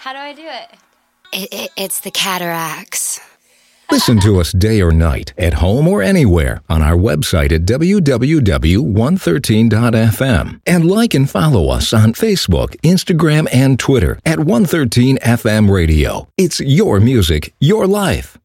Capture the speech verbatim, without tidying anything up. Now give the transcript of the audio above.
How do I do it? It, it, it's the cataracts. Listen to us day or night, at home or anywhere, on our website at w w w dot one thirteen dot f m. And like and follow us on Facebook, Instagram, and Twitter at one thirteen F M Radio. It's your music, your life.